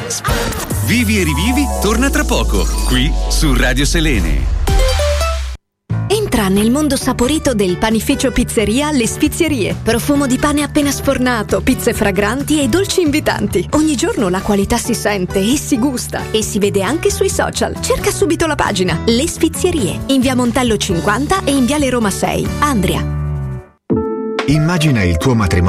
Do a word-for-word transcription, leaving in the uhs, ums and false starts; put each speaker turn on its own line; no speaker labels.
Vivi e rivivi torna tra poco, qui su Radio Selene.
Entra nel mondo saporito del panificio Pizzeria Le Sfizierie. Profumo di pane appena sfornato, pizze fragranti e dolci invitanti. Ogni giorno la qualità si sente e si gusta e si vede anche sui social. Cerca subito la pagina Le Sfizierie in via Montello cinquanta e in viale Roma sei, Andria.
Immagina il tuo matrimonio